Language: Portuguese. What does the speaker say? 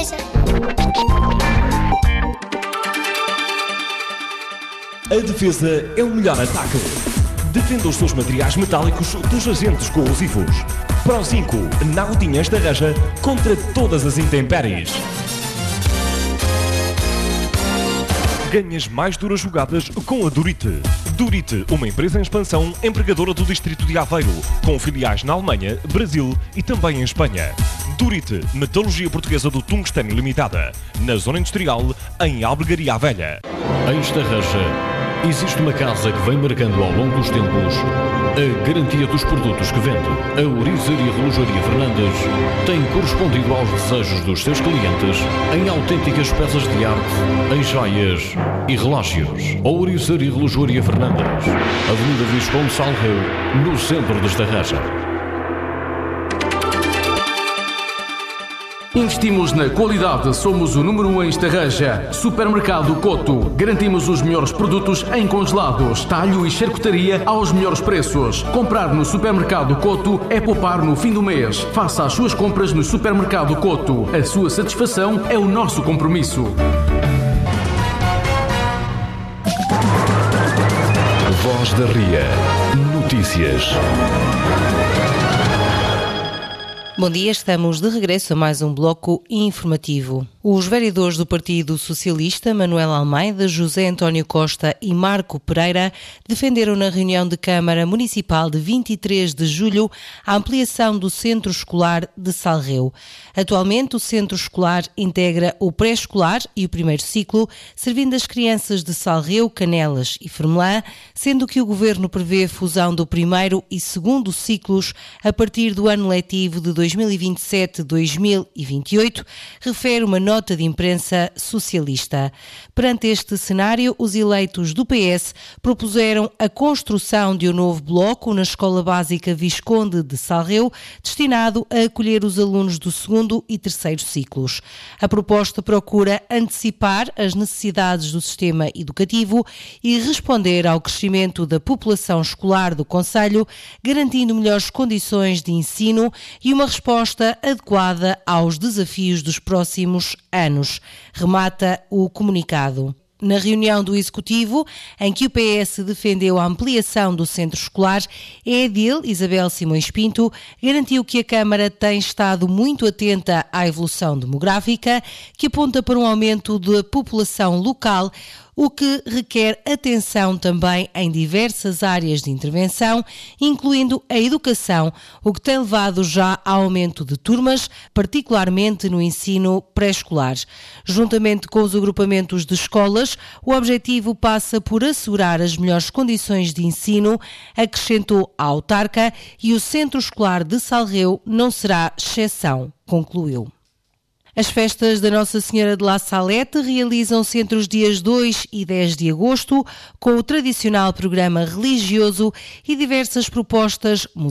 Tarreja. A defesa é o melhor ataque. Defenda os seus materiais metálicos dos agentes corrosivos. Pro 5, Nautinhas Tarreja contra todas as intempéries. Ganhas mais duras jogadas com a Durite. Durite, uma empresa em expansão, empregadora do distrito de Aveiro, com filiais na Alemanha, Brasil e também em Espanha. Durite, metalurgia portuguesa do tungstênio limitada, na zona industrial, em Albergaria Velha. Em Estarreja, existe uma casa que vem marcando ao longo dos tempos a garantia dos produtos que vende. A Ouriçaria Relojoaria Fernandes tem correspondido aos desejos dos seus clientes em autênticas peças de arte, em joias e relógios. A Ouriçaria Relojoaria Fernandes, Avenida Visconde Salreu, no centro de Estarreja. Investimos na qualidade, somos o número 1 em Estarreja. Supermercado Coto. Garantimos os melhores produtos em congelados, talho e charcutaria aos melhores preços. Comprar no Supermercado Coto é poupar no fim do mês. Faça as suas compras no Supermercado Coto. A sua satisfação é o nosso compromisso. Voz da Ria. Notícias. Bom dia, estamos de regresso a mais um bloco informativo. Os vereadores do Partido Socialista, Manuel Almeida, José António Costa e Marco Pereira, defenderam na reunião de Câmara Municipal de 23 de julho a ampliação do Centro Escolar de Salreu. Atualmente, o Centro Escolar integra o pré-escolar e o primeiro ciclo, servindo as crianças de Salreu, Canelas e Fermelã, sendo que o Governo prevê a fusão do primeiro e segundo ciclos a partir do ano letivo de 2027-2028, refere uma nota de imprensa socialista. Perante este cenário, os eleitos do PS propuseram a construção de um novo bloco na Escola Básica Visconde de Salreu, destinado a acolher os alunos do segundo e terceiro ciclos. A proposta procura antecipar as necessidades do sistema educativo e responder ao crescimento da população escolar do concelho, garantindo melhores condições de ensino e uma resposta adequada aos desafios dos próximos anos, remata o comunicado. Na reunião do Executivo, em que o PS defendeu a ampliação do centro escolar, a edil Isabel Simões Pinto garantiu que a Câmara tem estado muito atenta à evolução demográfica, que aponta para um aumento da população local, o que requer atenção também em diversas áreas de intervenção, incluindo a educação, o que tem levado já ao aumento de turmas, particularmente no ensino pré-escolar. Juntamente com os agrupamentos de escolas, o objetivo passa por assegurar as melhores condições de ensino, acrescentou a autarca, e o Centro Escolar de Salreu não será exceção, concluiu. As festas da Nossa Senhora de La Salette realizam-se entre os dias 2 e 10 de agosto, com o tradicional programa religioso e diversas propostas musicais